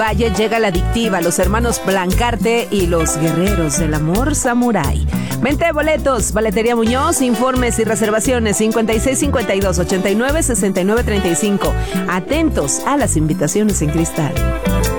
Valle llega la adictiva, los hermanos Blancarte y los guerreros del amor samurái. Venta de boletos, Boletería Muñoz, informes y reservaciones 5652-896935. Atentos a las invitaciones en cristal.